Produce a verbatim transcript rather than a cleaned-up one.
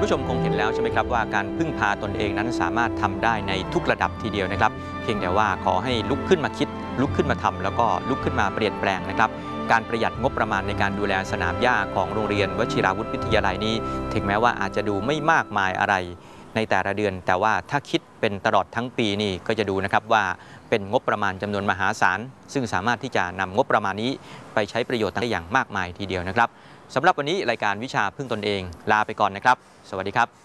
ผู้ชมคงเห็นแล้วใช่ไหมครับว่าการพึ่งพาตนเองนั้นสามารถทำได้ในทุกระดับทีเดียวนะครับเพียงแต่ว่าขอให้ลุกขึ้นมาคิดลุกขึ้นมาทำแล้วก็ลุกขึ้นมาเปลี่ยนแปลงนะครับการประหยัดงบประมาณในการดูแลสนามหญ้าของโรงเรียนวชิราวุธวิทยาลัยนี้ถึงแม้ว่าอาจจะดูไม่มากมายอะไรในแต่ละเดือนแต่ว่าถ้าคิดเป็นตลอดทั้งปีนี่ก็จะดูนะครับว่าเป็นงบประมาณจำนวนมหาศาลซึ่งสามารถที่จะนำงบประมาณนี้ไปใช้ประโยชน์ได้อย่างมากมายทีเดียวนะครับสำหรับวันนี้รายการวิชาพึ่งตนเองลาไปก่อนนะครับสวัสดีครับ